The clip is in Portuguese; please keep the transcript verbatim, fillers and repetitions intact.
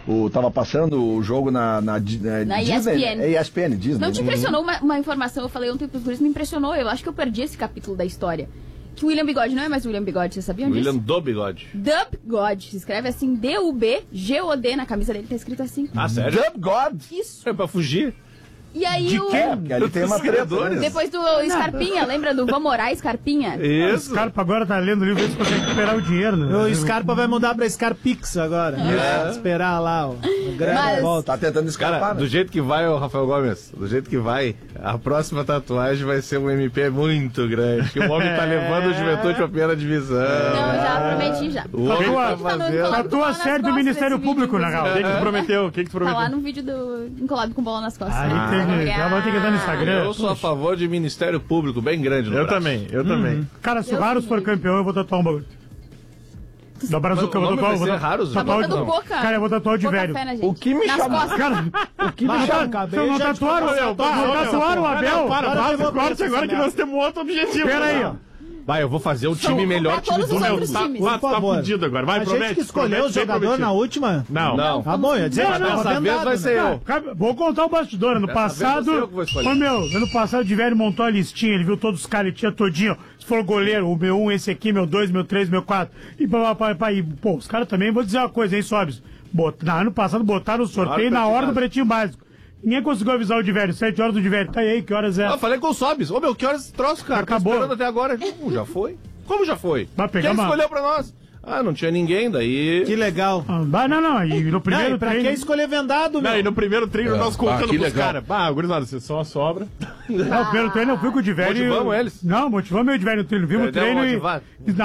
o, tava passando o jogo na, na, na, na Disney, E S P N. É E S P N, Disney. Não te impressionou uma, uma informação? Eu falei ontem pros guris, me impressionou. Eu acho que eu perdi esse capítulo da história. Que o William Bigode não é mais o William Bigode, vocês sabiam disso? William do Bigode. Dub God. Se escreve assim, D U B G O D. Na camisa dele tá escrito assim. Ah, sério? Dub God? Isso. É pra fugir? E aí De o... quê? Porque ali tem uma treta. Né? Depois do Scarpinha, lembra do Vamos Orar, Scarpinha? Isso. O Scarpa agora tá lendo o livro, vê se consegue recuperar o dinheiro, né? O Scarpa vai mudar pra Scarpix agora. É. Esperar lá, ó. O grande Mas- Tá volta. tentando escapar, Cara, né? do jeito que vai, ô Rafael Gomes, do jeito que vai, a próxima tatuagem vai ser um M P muito grande. Que o homem tá levando o Juventude pra primeira divisão. Não, já prometi já. O homem Tatua- tá Tá no fazendo. encolado com Tatua bola a nas série do costas Ministério esse Público, vídeo, na real. O que que tu prometeu? O que que tu Tá lá prometeu? no vídeo do encolado com bola nas costas. Aí Ah, tem, já vai ter que entrar no Instagram. Eu sou a favor de Ministério Público bem grande no Eu braço. também, eu também. Cara, se o Deus Raros me for livre. campeão, eu vou tatuar um bagulho. Da Brazuca, eu O vou nome tatuar. vai Vou ser tatuar Raros? Tá tatuar o- botando boca. Cara, eu vou tatuar o de Bota velho. fé na gente. O que me Nas chama- costas. Cara, O que me Mas, chama... acabei se eu não já de tatuaram, falar. não Meu, para, tatuaram o Não, Abel. para, Agora vaza eu vou o corte pra agora essa que merda. nós temos outro objetivo. Pera aí, ó. Vai, eu vou fazer o time melhor pra time todos do os meu. outros Tá, times. tá, Por tá favor. fudido agora. Vai, A promete. gente que escolheu promete, o bem jogador prometido. na última. Não. Não. Tá bom, eu ia dizer Não, que não, tava dessa vez vendado, vai né? ser eu. Cara, cabe- vou contar o bastidor. Ano Dessa vez passado, eu que vou escolher. ô meu, ano passado o de velho montou a listinha, ele viu todos os caras, ele tinha todinho. Se for goleiro, o meu um, esse aqui, meu dois, meu três, meu quatro. E pá, pá, pá, e, pô, os caras também, vou dizer uma coisa, hein, Sobs? Bot, na, ano passado botaram o sorteio Claro, na hora do Pretinho pretinho básico. Ninguém conseguiu avisar o de velho, sete horas do de velho. Tá aí, que horas é? Ah, falei com o Sobs. Ô, meu, que horas esse troço, cara? Tô Acabou. esperando até agora. Como já foi? Como já foi? Vai pegar Quem uma- escolheu pra nós? Ah, não tinha ninguém, daí... Que legal. Ah, bah, não, não, e no Não, primeiro e pra treino... que escolher vendado, meu? Não, e no primeiro treino É. nós Ah, colocando que pros legal. caras. Ah, gurizada, vocês são a sobra. Não, o primeiro treino eu fui com o de velho... Motivamos eles? Não, motivamos eu de velho no treino. Vimos o Deu uma treino e... motivada? e